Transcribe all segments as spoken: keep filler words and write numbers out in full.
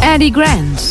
Eddie Grant.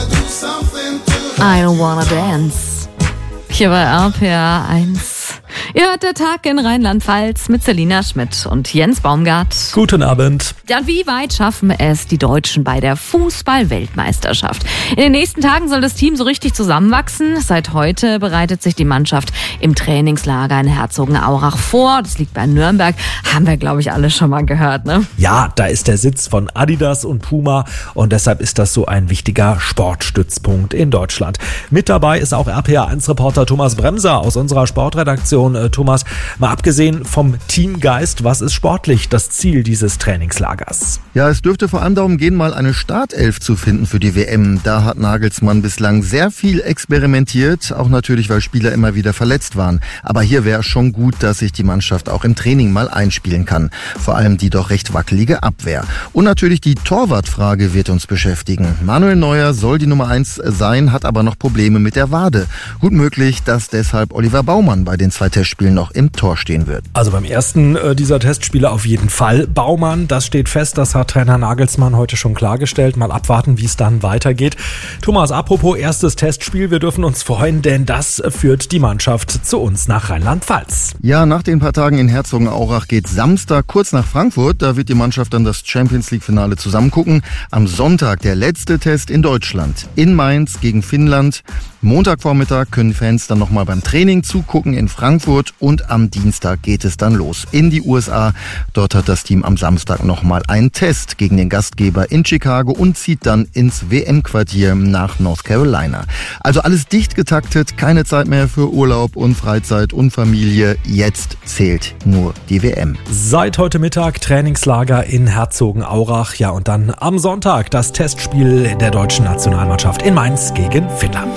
I don't wanna dance. Hier bei R P R eins. Ihr hört der Tag in Rheinland-Pfalz mit Selina Schmidt und Jens Baumgart. Guten Abend. Ja, und wie weit schaffen es die Deutschen bei der Fußball-Weltmeisterschaft? In den nächsten Tagen soll das Team so richtig zusammenwachsen. Seit heute bereitet sich die Mannschaft im Trainingslager in Herzogenaurach vor. Das liegt bei Nürnberg. Haben wir, glaube ich, alle schon mal gehört, ne? Ja, da ist der Sitz von Adidas und Puma und deshalb ist das so ein wichtiger Sportstützpunkt in Deutschland. Mit dabei ist auch R P R eins Reporter Thomas Bremser aus unserer Sportredaktion. Thomas, mal abgesehen vom Teamgeist, was ist sportlich das Ziel dieses Trainingslagers? Ja, es dürfte vor allem darum gehen, mal eine Startelf zu finden für die W M. Da hat Nagelsmann bislang sehr viel experimentiert, auch natürlich, weil Spieler immer wieder verletzt waren. Aber hier wäre schon gut, dass sich die Mannschaft auch im Training mal einspielen kann. Vor allem die doch recht wackelige Abwehr. Und natürlich die Torwartfrage wird uns beschäftigen. Manuel Neuer soll die Nummer eins sein, hat aber noch Probleme mit der Wade. Gut möglich, dass deshalb Oliver Baumann bei den zwei Testspielen noch im Tor stehen wird. Also beim ersten äh, dieser Testspiele auf jeden Fall Baumann, das steht fest, das hat Trainer Nagelsmann heute schon klargestellt. Mal abwarten, wie es dann weitergeht. Thomas, apropos erstes Testspiel, wir dürfen uns freuen, denn das führt die Mannschaft zu uns nach Rheinland-Pfalz. Ja, nach den paar Tagen in Herzogenaurach geht Samstag kurz nach Frankfurt. Da wird die Mannschaft dann das Champions-League-Finale zusammengucken. Am Sonntag der letzte Test in Deutschland. In Mainz gegen Finnland. Montagvormittag können Fans dann nochmal beim Training zugucken in Frankfurt und am Dienstag geht es dann los in die U S A. Dort hat das Team am Samstag nochmal einen Test gegen den Gastgeber in Chicago und zieht dann ins W M-Quartier nach North Carolina. Also alles dicht getaktet, keine Zeit mehr für Urlaub und Freizeit und Familie. Jetzt zählt nur die W M. Seit heute Mittag Trainingslager in Herzogenaurach. Ja, und dann am Sonntag das Testspiel der deutschen Nationalmannschaft in Mainz gegen Finnland.